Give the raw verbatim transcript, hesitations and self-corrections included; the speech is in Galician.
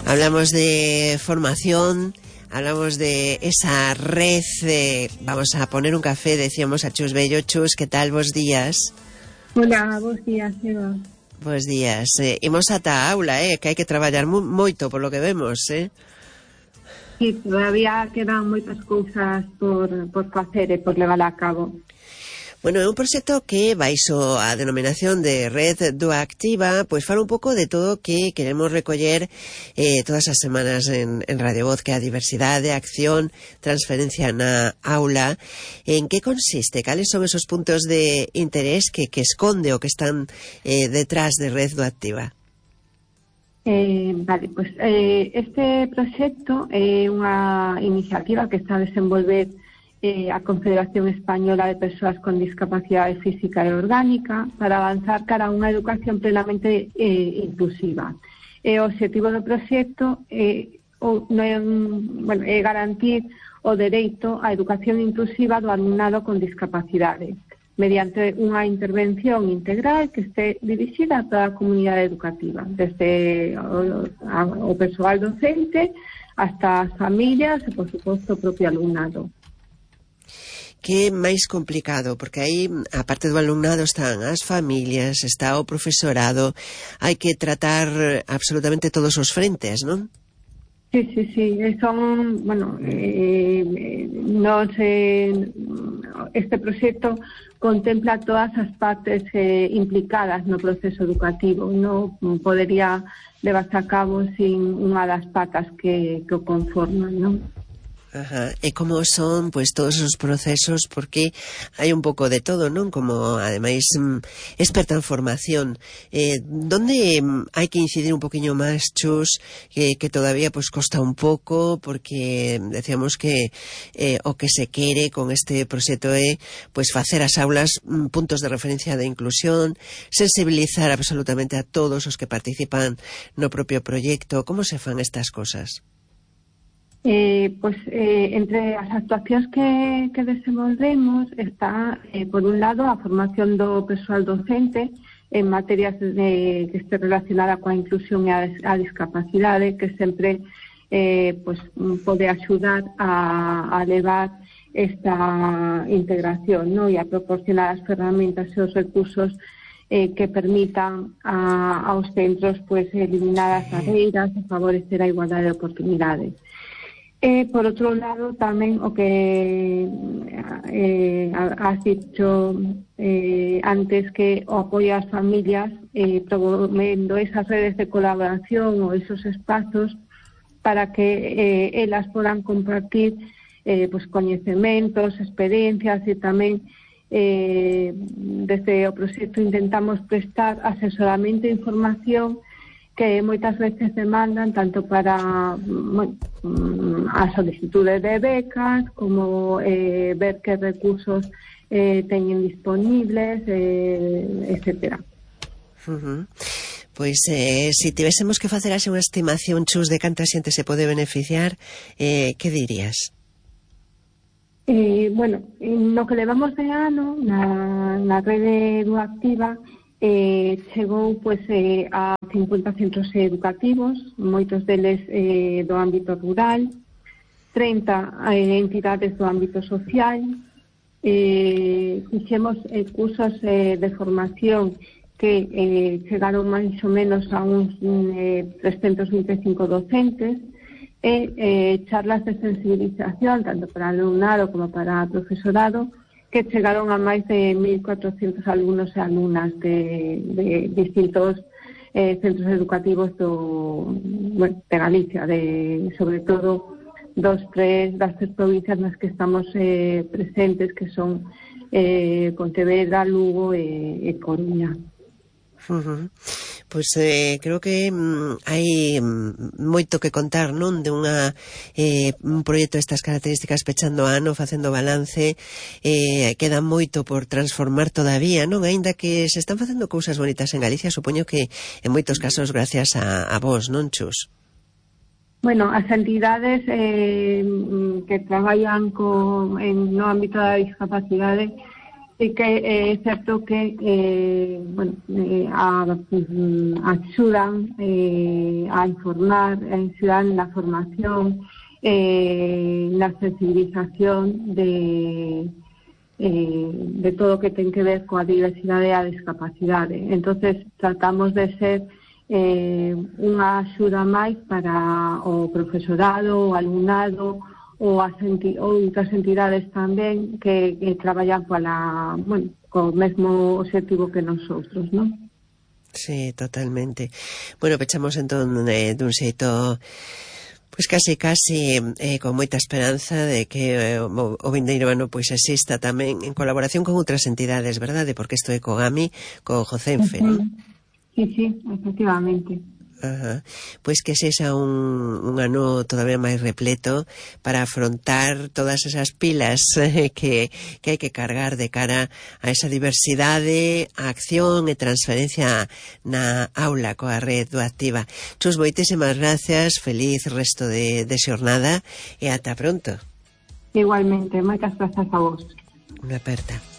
Hablamos de formación, hablamos de esa red, de, vamos a poner un café, decíamos a Chus Bello. Chus, ¿qué tal? Bos días. Hola, bos días, Eva. Bos días. Eh, imos ata a aula, eh, que hai que traballar mu- moito, por lo que vemos, eh. Sí, todavía quedan moitas cousas por, por facer e por levar a cabo. Bueno, é un proxecto que baixo a denominación de Red Duactiva, pois fala un pouco de todo que queremos recoller eh, todas as semanas en, en Radio Voz, que é a diversidade, acción, transferencia na aula. En que consiste? Cales son esos puntos de interés que, que esconde o que están eh, detrás de Red Duactiva? Eh, vale, pues eh, este proxecto é unha iniciativa que está a desenvolver eh, a Confederación Española de Persoas con Discapacidade Física e Orgánica para avanzar cara a unha educación plenamente eh, inclusiva. E o objetivo do proxecto é, o, no é, bueno, é garantir o dereito á educación inclusiva do alumnado con discapacidade mediante unha intervención integral que este dirixida a toda a comunidade educativa, desde o, a, o persoal docente hasta as familias e, por suposto, o propio alumnado. Que é máis complicado, porque aí, a parte do alumnado, están as familias, está o profesorado, hai que tratar absolutamente todos os frentes, non? Sí, sí, sí, son, bueno, eh, non se, este proxecto contempla todas as partes eh, implicadas no proceso educativo, non podería levarse a cabo sin unha das patas que, que o conforman, non? Ajá. E como son, pois, todos os procesos, porque hai un pouco de todo, non? Como, ademais, experta en formación, eh, donde hai que incidir un poquinho máis, Chus, que, que todavía, pois, costa un pouco, porque decíamos que eh, o que se quere con este proxecto é, pois, facer as aulas puntos de referencia de inclusión, sensibilizar absolutamente a todos os que participan no propio proxecto. Como se fan estas cosas? Eh, pues eh, entre as actuacións que, que desenvolvemos está, eh, por un lado, a formación do persoal docente en materias de, que este relacionada coa inclusión e a, a discapacidade, que sempre eh, pues, pode axudar a, a levar esta integración, ¿no? E a proporcionar as ferramentas e os recursos eh, que permitan a, aos centros pues, eliminar as barreiras e favorecer a igualdade de oportunidades. Eh, por outro lado, tamén o que eh, has dicho eh, antes, que o apoio ás familias, eh, promovendo esas redes de colaboración ou esos espazos para que eh, elas podan compartir eh, pues, coñecementos, experiencias, e tamén eh, desde o proxecto intentamos prestar asesoramento e información que moitas veces demandan tanto para bueno, a solicitude de becas como eh, ver que recursos eh, teñen disponibles, eh, etcétera. Uh-huh. Pois, eh, se si tivésemos que facer así unha estimación, Chus, de canta xente se pode beneficiar, eh, que dirías? Eh, bueno, no que levamos de ano na, na rede Duactiva, Eh, chegou pues, eh, a cincuenta centros educativos, moitos deles eh, do ámbito rural, trinta eh, entidades do ámbito social, eh, fixemos eh, cursos eh, de formación que eh, chegaron máis ou menos a uns eh, trescentos vinte e cinco docentes, e eh, charlas de sensibilización tanto para alumnado como para profesorado, que chegaron a máis de mil cuatrocentos alumnos e alumnas de, de distintos eh, centros educativos do, bueno, de Galicia, de, sobre todo dos tres, das tres provincias nas que estamos eh, presentes, que son eh, Pontevedra, Lugo e, e Coruña. Uh-huh. Pois eh, creo que mm, hai mm, moito que contar, non? De unha eh, un proxecto destas características pechando ano, facendo balance, eh, queda moito por transformar todavía, non? Aínda que se están facendo cousas bonitas en Galicia, supoño que en moitos casos gracias a, a vos, non, Chus? Bueno, as entidades eh, que traballan co, en no ámbito da discapacidade Sí que é certo que eh, bueno, eh, a, axudan eh, a informar, axudan na formación, eh, na sensibilización de, eh, de todo o que ten que ver coa diversidade e a discapacidade. Entonces tratamos de ser eh, unha axuda máis para o profesorado, o alumnado, ou as enti- outras entidades tamén que, que traballan para, bueno, co mesmo objetivo que nosotros, non? Sí, totalmente. Bueno, pechamos entón eh, dun xeito pois casi casi eh, con moita esperanza de que eh, o, o vindeiro ano pois exista tamén en colaboración con outras entidades, verdade? Porque isto é co GAMI, co Jocenfe, Uh-huh. non? Sí, sí, efectivamente. Ajá. Pois que sexa un, un ano todavía máis repleto para afrontar todas esas pilas eh, que, que hai que cargar de cara a esa diversidade, a acción e transferencia na aula coa red do Activa. Chus, moitísimas gracias, feliz resto de, de xornada e ata pronto. Igualmente, moitas grazas a vos. Unha aperta.